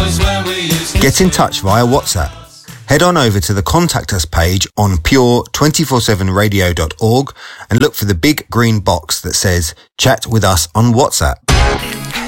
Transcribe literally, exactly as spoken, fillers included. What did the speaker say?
Get in touch via WhatsApp. Head on over to the Contact Us page on pure two four seven radio dot org and look for the big green box that says Chat with us on WhatsApp.